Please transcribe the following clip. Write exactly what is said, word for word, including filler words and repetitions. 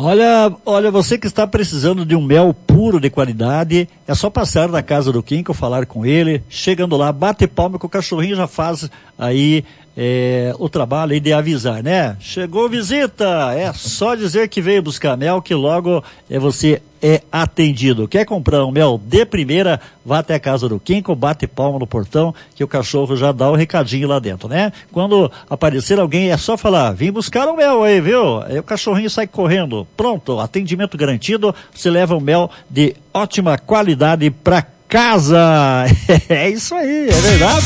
Olha, olha, você que está precisando de um mel puro de qualidade, é só passar na casa do Kinko, falar com ele, chegando lá, bate palma que o cachorrinho já faz aí é, o trabalho aí de avisar, né? Chegou visita, é só dizer que veio buscar mel que logo é, você é atendido. Quer comprar um mel de primeira, vá até a casa do Kinko, bate palma no portão que o cachorro já dá o recadinho lá dentro, né? Quando aparecer alguém é só falar, vim buscar um mel aí, viu? Aí o cachorrinho sai correndo. Pronto, atendimento garantido, você leva um mel de ótima qualidade para casa. É isso aí, é verdade.